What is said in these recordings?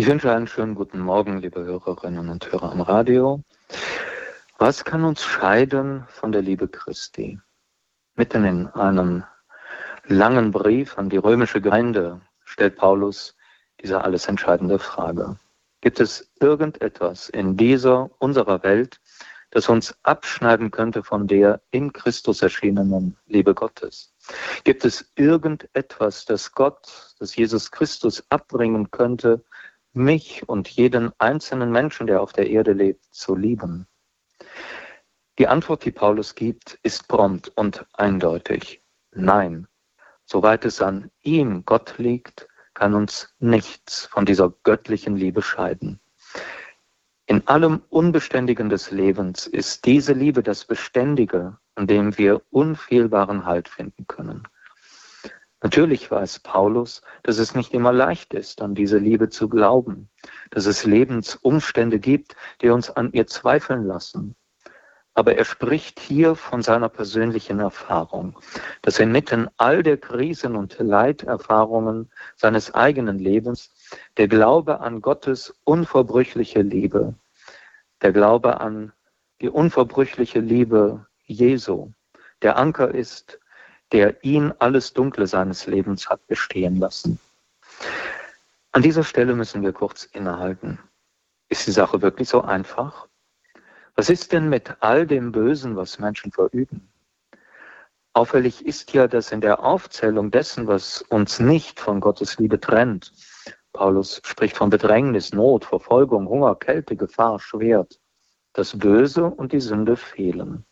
Ich wünsche einen schönen guten Morgen, liebe Hörerinnen und Hörer am Radio. Was kann uns scheiden von der Liebe Christi? Mitten in einem langen Brief an die römische Gemeinde stellt Paulus diese alles entscheidende Frage. Gibt es irgendetwas in dieser, unserer Welt, das uns abschneiden könnte von der in Christus erschienenen Liebe Gottes? Gibt es irgendetwas, das Jesus Christus abbringen könnte, mich und jeden einzelnen Menschen, der auf der Erde lebt, zu lieben? Die Antwort, die Paulus gibt, ist prompt und eindeutig. Nein. Soweit es an ihm, Gott, liegt, kann uns nichts von dieser göttlichen Liebe scheiden. In allem Unbeständigen des Lebens ist diese Liebe das Beständige, an dem wir unfehlbaren Halt finden können. Natürlich weiß Paulus, dass es nicht immer leicht ist, an diese Liebe zu glauben, dass es Lebensumstände gibt, die uns an ihr zweifeln lassen. Aber er spricht hier von seiner persönlichen Erfahrung, dass inmitten all der Krisen und Leiterfahrungen seines eigenen Lebens der Glaube an Gottes unverbrüchliche Liebe, der Glaube an die unverbrüchliche Liebe Jesu, der Anker ist, der ihn alles Dunkle seines Lebens hat bestehen lassen. An dieser Stelle müssen wir kurz innehalten. Ist die Sache wirklich so einfach? Was ist denn mit all dem Bösen, was Menschen verüben? Auffällig ist ja, dass in der Aufzählung dessen, was uns nicht von Gottes Liebe trennt, Paulus spricht von Bedrängnis, Not, Verfolgung, Hunger, Kälte, Gefahr, Schwert, das Böse und die Sünde fehlen.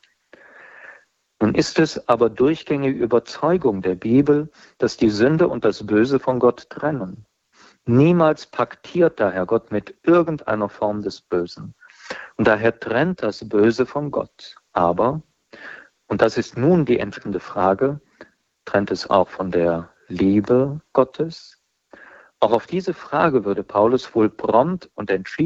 Nun ist es aber durchgängige Überzeugung der Bibel, dass die Sünde und das Böse von Gott trennen. Niemals paktiert daher Gott mit irgendeiner Form des Bösen. Und daher trennt das Böse von Gott. Aber, und das ist nun die entscheidende Frage, trennt es auch von der Liebe Gottes? Auch auf diese Frage würde Paulus wohl prompt und entschieden